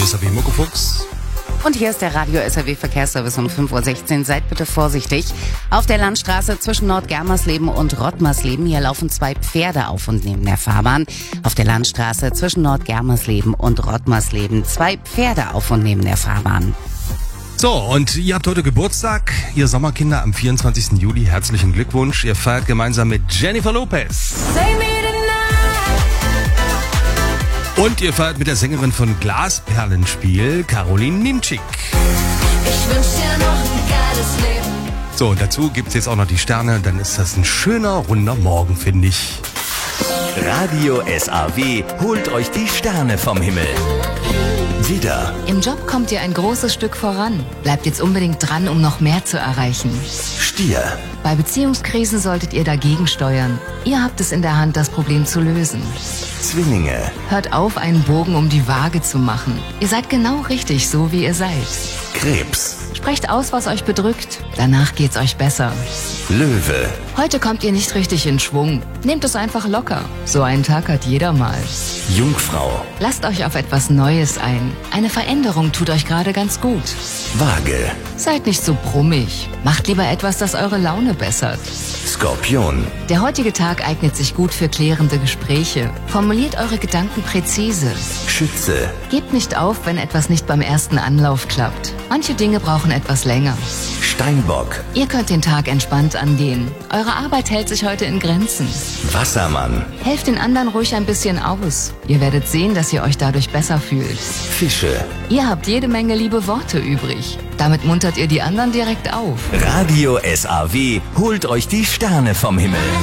Radio SAW Muckefuchs. Und hier ist der Radio SAW Verkehrsservice um 5:16 Uhr. Seid bitte vorsichtig. Auf der Landstraße zwischen Nordgermersleben und Rottmarsleben, hier laufen 2 Pferde auf und neben der Fahrbahn. Auf der Landstraße zwischen Nordgermersleben und Rottmarsleben 2 Pferde auf und neben der Fahrbahn. So, und ihr habt heute Geburtstag, ihr Sommerkinder, am 24. Juli. Herzlichen Glückwunsch. Ihr feiert gemeinsam mit Jennifer Lopez. Und ihr feiert mit der Sängerin von Glasperlenspiel, Caroline Ninschik. Ich wünsch dir noch ein geiles Leben. So, und dazu gibt's jetzt auch noch die Sterne. Dann ist das ein schöner, runder Morgen, finde ich. Radio SAW holt euch die Sterne vom Himmel. Widder, Im Job kommt ihr ein großes Stück voran. Bleibt jetzt unbedingt dran, um noch mehr zu erreichen. Stier, Bei Beziehungskrisen solltet ihr dagegen steuern. Ihr habt es in der Hand, das Problem zu lösen. Zwillinge, Hört auf, einen Bogen um die Waage zu machen. Ihr seid genau richtig, so wie ihr seid. Krebs, Sprecht aus, was euch bedrückt. Danach geht's euch besser. Löwe, Heute kommt ihr nicht richtig in Schwung. Nehmt es einfach locker. So einen Tag hat jeder mal. Jungfrau, Lasst euch auf etwas Neues ein. Eine Veränderung tut euch gerade ganz gut. Waage, Seid nicht so brummig. Macht lieber etwas, das eure Laune bessert. Skorpion, Der heutige Tag eignet sich gut für klärende Gespräche. Formuliert eure Gedanken präzise. Schütze, Gebt nicht auf, wenn etwas nicht beim ersten Anlauf klappt. Manche Dinge brauchen etwas länger. Steinbock, Ihr könnt den Tag entspannt angehen. Eure Arbeit hält sich heute in Grenzen. Wassermann, Helft den anderen ruhig ein bisschen aus. Ihr werdet sehen, dass ihr euch dadurch besser fühlt. Fische. Ihr habt jede Menge liebe Worte übrig. Damit muntert ihr die anderen direkt auf. Radio SAW holt euch die Sterne vom Himmel.